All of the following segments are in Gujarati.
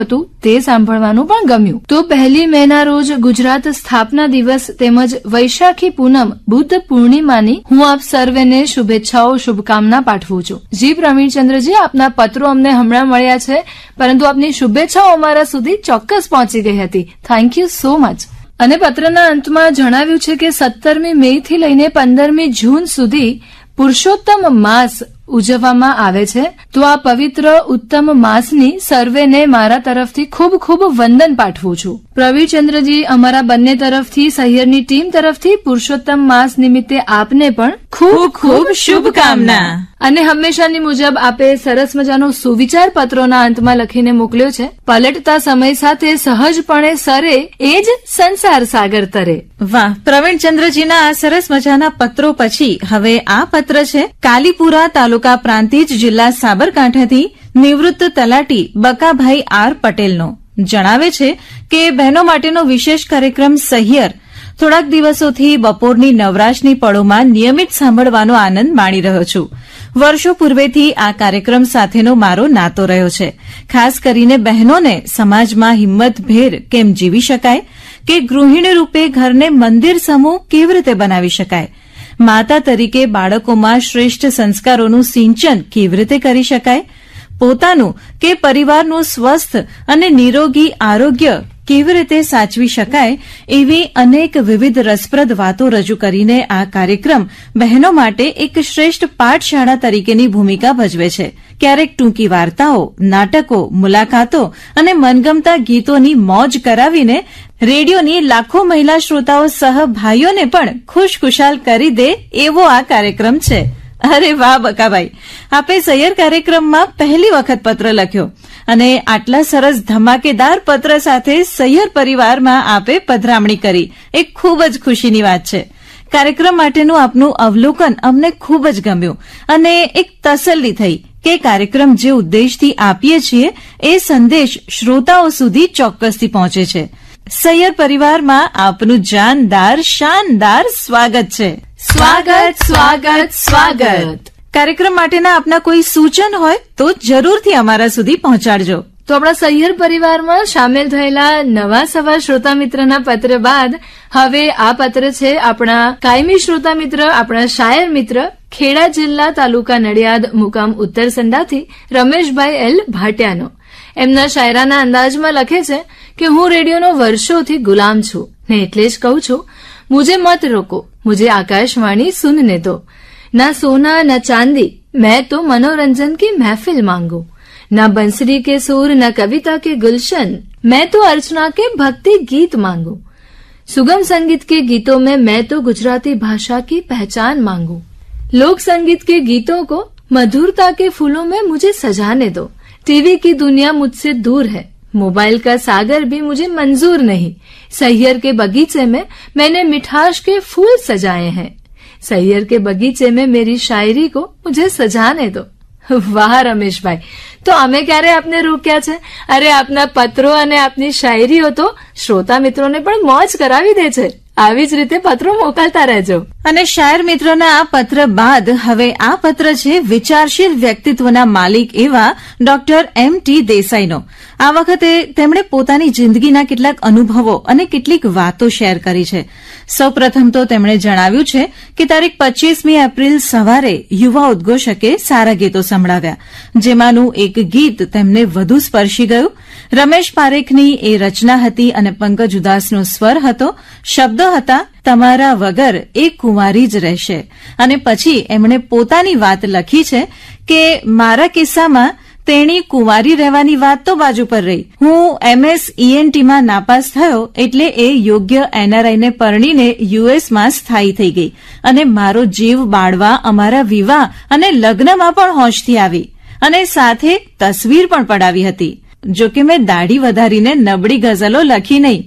હતું તે સાંભળવાનું પણ ગમ્યું. તો 1 મેના રોજ ગુજરાત સ્થાપના દિવસ તેમજ વૈશાખી પૂનમ બુદ્ધ પૂર્ણિમાની હું આપ સર્વેને શુભેચ્છાઓ શુભકામના પાઠવું છું. જી પ્રવીણચંદ્રજી, આપના પત્રો અમને હમણાં મળ્યા છે, પરંતુ આપની શુભેચ્છાઓ અમારા સુધી ચોક્કસ પહોંચી ગઈ હતી. Thank you so much. અને પત્રના અંતમાં જણાવ્યું છે કે 17મી મે થી લઈને 15મી જૂન સુધી પુરુષોત્તમ માસ ઉજવવામાં આવે છે. તો આ પવિત્ર ઉત્તમ માસની સર્વેને મારા તરફથી ખૂબ ખૂબ વંદન પાઠવું છું. પ્રવીરચંદ્રજી, અમારા બંને તરફથી, સહિયરની ટીમ તરફથી પુરુષોત્તમ માસ નિમિત્તે આપને પણ ખૂબ ખૂબ શુભકામના. અને હંમેશાની મુજબ આપે સરસ મજાનો સુવિચાર પત્રોના અંતમાં લખીને મોકલ્યો છે. પલટતા સમય સાથે સહજપણે સરે એ જ સંસાર સાગર તરે. વાહ! પ્રવીણચંદ્રજીના આ સરસ મજાના પત્રો પછી હવે આ પત્ર છે કાલીપુરા તાલુકા પ્રાંતિજ જિલ્લા સાબરકાંઠાથી નિવૃત્ત તલાટી બકાભાઈ આર પટેલનો. જણાવે છે કે બહેનો માટેનો વિશેષ કાર્યક્રમ સહિયર થોડાક દિવસોથી બપોરની નવરાશની પળોમાં નિયમિત સાંભળવાનો આનંદ માણી રહ્યો છું. વર્ષો પૂર્વેથી આ કાર્યક્રમ સાથેનો મારો નાતો રહ્યો છે. ખાસ કરીને બહેનોને સમાજમાં હિંમતભેર કેમ જીવી શકાય, કે ગૃહિણી રૂપે ઘરને મંદિર સમૂહ કેવી રીતે બનાવી શકાય, માતા તરીકે બાળકોમાં શ્રેષ્ઠ સંસ્કારોનું સિંચન કેવી રીતે કરી શકાય, પોતાનું કે પરિવારનું સ્વસ્થ અને નિરોગી આરોગ્ય કેવી રીતે સાચવી શકાય, એવી અનેક વિવિધ રસપ્રદ વાતો રજૂ કરીને આ કાર્યક્રમ બહેનો માટે એક શ્રેષ્ઠ પાઠશાળા તરીકેની ભૂમિકા ભજવે છે. ક્યારેક ટૂંકી વાર્તાઓ, નાટકો, મુલાકાતો અને મનગમતા ગીતોની મોજ કરાવીને રેડિયોની લાખો મહિલા શ્રોતાઓ સહ ભાઈઓને પણ ખુશખુશાલ કરી દે એવો આ કાર્યક્રમ છે. અરે વાહ બકાભાઈ, આપે સૈયર કાર્યક્રમમાં પહેલી વખત પત્ર લખ્યો અને આટલા સરસ ધમાકેદાર પત્ર સાથે સૈયર પરિવારમાં આપે પધરામણી કરી એ ખૂબ જ ખુશીની વાત છે. કાર્યક્રમ માટેનું આપનું અવલોકન અમને ખૂબ જ ગમ્યું અને એક તસલ્લી થઈ કે કાર્યક્રમ જે ઉદ્દેશથી આપીએ છીએ એ સંદેશ શ્રોતાઓ સુધી ચોક્કસથી પહોંચે છે. સૈયર પરિવારમાં આપનું જાનદાર શાનદાર સ્વાગત છે. સ્વાગત સ્વાગત સ્વાગત. કાર્યક્રમ માટેના આપના કોઈ સૂચન હોય તો જરૂરથી અમારા સુધી પહોંચાડજો. તો આપણા સૈયર પરિવારમાં સામેલ થયેલા નવા સવા શ્રોતા મિત્રના પત્ર બાદ હવે આ પત્ર છે આપણા કાયમી શ્રોતા મિત્ર, આપણા શાયર મિત્ર, ખેડા જિલ્લા તાલુકા નડિયાદ મુકામ ઉત્તર સંડાથી રમેશભાઈ એલ ભાટિયાનો. એમના શાયરાના અંદાજમાં લખે છે કે હું રેડિયોનો વર્ષોથી ગુલામ છું ને એટલે જ કહું છું, મુझे मत रोको, मुझे आकाशवाणी सुनने दो. ना सोना न चांदी, मैं तो मनोरंजन की महफिल मांगू. ना बंसरी के सुर, न कविता के गुलशन, मैं तो अर्चना के भक्ति गीत मांगू. सुगम संगीत के गीतों में मैं तो गुजराती भाषा की पहचान मांगू. लोक संगीत के गीतों को मधुरता के फूलों में मुझे सजाने दो. टीवी की दुनिया मुझसे दूर है, मोबाइल का सागर भी मुझे मंजूर नहीं. सैयर के बगीचे में मैंने मिठास के फूल सजाए हैं. सैयर के बगीचे में मेरी शायरी को मुझे सजाने दो. વાહ રમેશભાઈ, તો અમે ક્યારે આપને રોક્યા છે? અરે આપના પત્રો અને આપની શાયરીઓ તો શ્રોતા મિત્રોને પણ મોજ કરાવી દે છે. આવી જ રીતે પત્રો મોકલતા રહેજો. અને શાયર મિત્રોના આ પત્ર બાદ હવે આ પત્ર છે વિચારશીલ વ્યક્તિત્વના માલિક એવા ડોક્ટર M.T. દેસાઈનો. આ વખતે તેમણે પોતાની જિંદગીના કેટલાક અનુભવો અને કેટલીક વાતો શેર કરી છે. સૌપ્રથમ તો તેમણે જણાવ્યું છે કે તારીખ 25મી એપ્રિલ સવારે યુવા ઉદ્ઘોષકે સારા ગીતો સંભળાવ્યા, જેમાંનું એક ગીત તેમને વધુ સ્પર્શી ગયું. રમેશ પારેખની એ રચના હતી અને પંકજ ઉદાસનો સ્વર હતો. શબ્દો હતા તમારા વગર એ કુંવારી જ રહેશે. અને પછી એમણે પોતાની વાત લખી છે કે મારા કિસ્સામાં તેણી કુંવારી રહેવાની વાત તો બાજુ પર રહી. હું MS ENTમાં નાપાસ થયો એટલે એ યોગ્ય NRIને પરણીને USમાં સ્થાયી થઈ ગઈ અને મારો જીવ બાળવા અમારા વિવાહ અને લગ્નમાં પણ હોંશથી આવી અને સાથે તસવીર પણ પડાવી હતી. જોકે મેં દાઢી વધારીને નબળી ગઝલો લખી નહીં.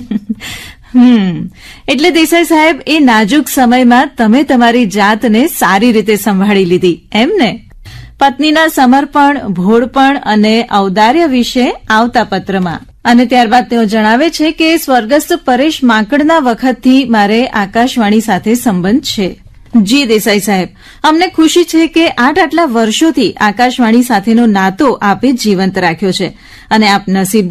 એટલે દેસાઈ સાહેબ, એ નાજુક સમયમાં તમે તમારી જાતને સારી રીતે સંભાળી લીધી એમ ને? પત્નીના સમર્પણ, ભોળપણ અને ઔદાર્ય વિશે આવતા પત્રમાં. અને ત્યારબાદ તેઓ જણાવે છે કે સ્વર્ગસ્થ પરેશ માંકડના વખતથી મારે આકાશવાણી સાથે સંબંધ છે. જી દેસાઈ સાહેબ, અમને ખુશી છે કે આટલા વર્ષોથી આકાશવાણી સાથેનો નાતો આપે જીવંત રાખ્યો છે અને આપ નસીબદાર